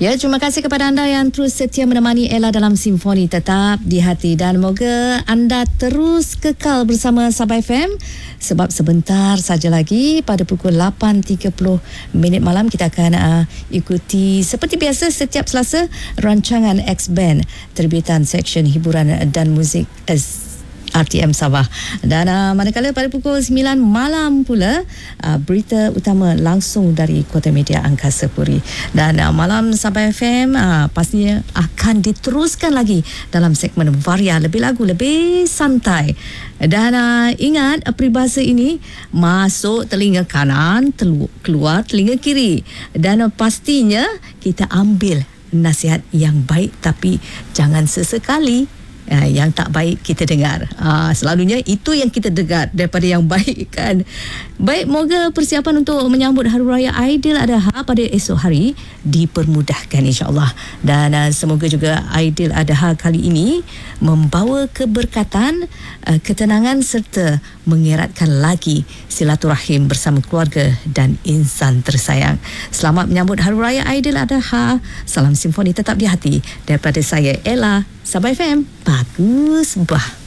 Ya, terima kasih kepada anda yang terus setia menemani Ella dalam Simfoni Tetap di Hati, dan moga anda terus kekal bersama Sabah FM, sebab sebentar saja lagi pada pukul 8.30 malam kita akan ikuti seperti biasa setiap Selasa rancangan X-Band terbitan Seksyen Hiburan dan Muzik RTM Sabah. Dan manakala pada pukul 9 malam pula berita utama langsung dari Kota Media Angkasa Puri. Dan malam Sabah FM pastinya akan diteruskan lagi dalam segmen Varia, lebih lagu, lebih santai. Dan ingat, peribahasa ini masuk telinga kanan, keluar telinga kiri. Dan pastinya kita ambil nasihat yang baik, tapi jangan sesekali yang tak baik kita dengar. Selalunya itu yang kita dengar daripada yang baik, kan. Baik, moga persiapan untuk menyambut Hari Raya Aidiladha pada esok hari dipermudahkan, insya-Allah. Dan semoga juga Aidiladha kali ini membawa keberkatan, ketenangan serta mengeratkan lagi silaturahim bersama keluarga dan insan tersayang. Selamat menyambut Hari Raya Aidiladha. Salam Simfoni Tetap di Hati daripada saya, Ella, Sabah FM. Bagus bah.